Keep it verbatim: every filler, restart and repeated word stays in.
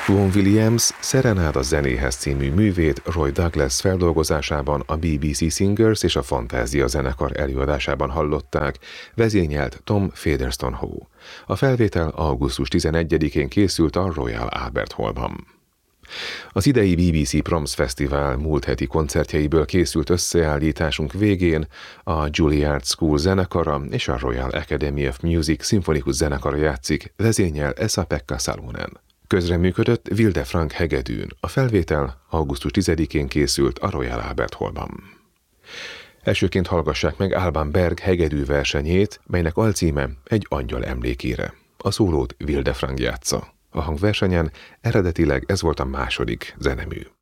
Vaughan Williams Serenáda zenéhez című művét Roy Douglas feldolgozásában a bé bé cé Singers és a Fantázia zenekar előadásában hallották, vezényelt Tom Featherstone-Howe. A felvétel augusztus tizenegyedikén készült a Royal Albert Hallban. Az idei bé bé cé Proms Fesztivál múlt heti koncertjeiből készült összeállításunk végén a Juilliard School zenekara és a Royal Academy of Music szimfonikus zenekara játszik, vezényel Esa-Pekka Salonen. Közreműködött Vilde Frank hegedűn, a felvétel augusztus tizedikén készült a Royal Albert Hallban. Elsőként hallgassák meg Alban Berg hegedű versenyét, melynek alcíme Egy angyal emlékére. A szólót Vilde Frank játsza. A hangversenyen eredetileg ez volt a második zenemű.